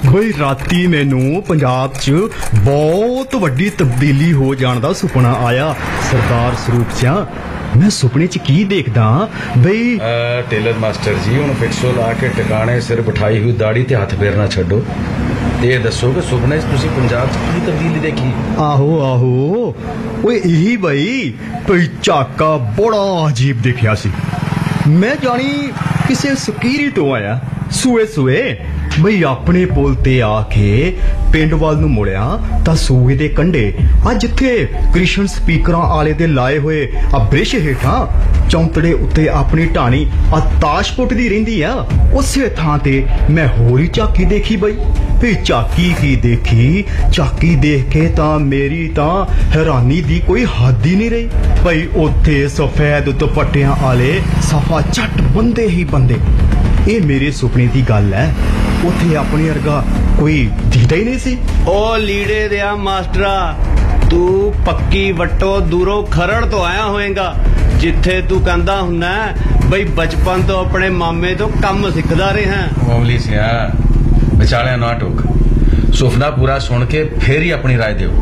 ਬਈ ਰਾਤੀ ਮੈਨੂੰ ਪੰਜਾਬ 'ਚ ਬਹੁਤ ਵੱਡੀ ਤਬਦੀਲੀ ਹੋ ਜਾਣ ਦਾ ਸੁਪਨਾ ਆਇਆ ਸਰਦਾਰ ਸਰੂਪ ਸਿਆਂ। मैं सुपने च की देखदा बई टेलर मास्टर जी हुण फिक्सो ला के टिकाणे सिर बिठाई हुई दाढ़ी ते हथ फेरना छड्डो ते दसो कि सुपने च तुसीं पंजाब च की तब्दीली देखी? आहो आहो ओए यही बई झाका बड़ा अजीब देखिया सी। मैं जानी किसे सकीरी तो आया सूए सूए बई अपने पुल ते आके पिंड वाल नूं मुड़िया तां सूए दे कंढे आ जिथे कृष्ण स्पीकरां आले दे लाए होए आ ब्रिश हेठां चौंतड़े उत्ते अपनी ढाणी आ ताश पुटदी रहिंदी आ। उसे थां ते मैं होर ही झाकी देखी बई झाकी की देखी झाकी देख के तां मेरी तां हैरानी दी कोई हद ही नहीं रही। बई उत्थे सफेद दुपट्टियां आले सफा झट बंदे ही बंदे। ये मेरे सुपने की गल है। उत्थे अपने वर्गा कोई दिखदा ही नहीं सी। ओ लीड़े दिया मास्टरा तू पक्की वट्टो दूरों खरड़ तो आया होएगा जिथे तू कहंदा हुन्ना बई बचपन तो अपने मामे तो कम सिखदा रहे हैं। ओमली सिया विचाले ना टोक सुपना पूरा सुन के फिर ही अपनी राय दो।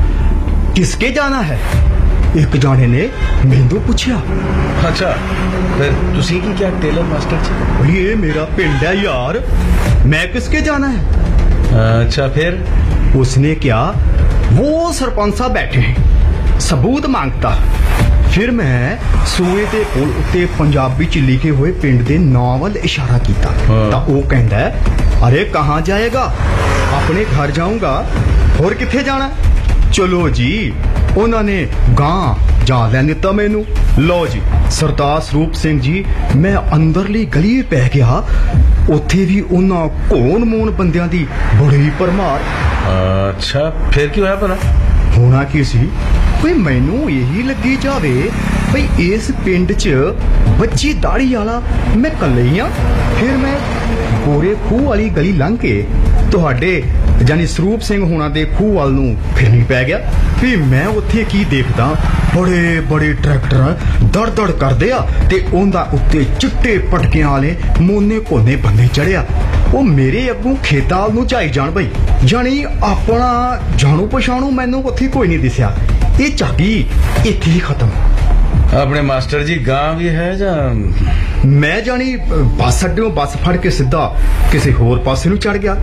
किसके जाना है? एक जाने ने मैनू पूछा। अच्छा फिर तुसी की क्या टेलर मास्टर जी? ये मेरा पिंड है यार, मैं किसके जाना है? अच्छा फिर? उसने क्या वो सरपंच साहब बैठे हैं सबूत मांगता। फिर मैं सूए दे पुल उत्ते पंजाबी च लिखे हुए पिंड दे नां वल इशारा कीता तां ओह कहंदा अरे कहाँ जाएगा? अपने घर जाऊंगा। और किथे जाना? चलो जी उन्होंने गां जा लैन दिता मैनू। लो जी सरदार सरूप सिंह जी मैं अंदरली गली पै गया। उत्थे भी उन्हां घोन मोन बंदियां दी बड़ी भरमार। अच्छा फिर की होया भला? होना की सी कोई मैनू यही लगी जावे भई इस पिंड च बच्ची दाढ़ी वाला मैं कल्ले ही हां। फिर मैं गोरे खूह वाली गली लंघ के तुहाडे जानी सरूप सिंह होना दे खूह वाल नूं फिरनी पै गया। भी मैं उत्थे की देखदा बड़े बड़े ट्रैक्टर दड़ दड़ करदे आ ते उंदा उत्ते चिट्टे पटकियां वाले मोने कोने बंदे चढ़िया। वो मेरे अगों खेतां नूं जाई जान बई जानी अपना जाणू पछाणू मैनू उत्थे कोई नहीं दिसिया। ये झाकी इत्थे ही खत्म। अपने मास्टर जी गां भी है जा? मैं जानी बस अड्डों बस फड़ के सीधा किसी होर पासे नूं चढ़ गया।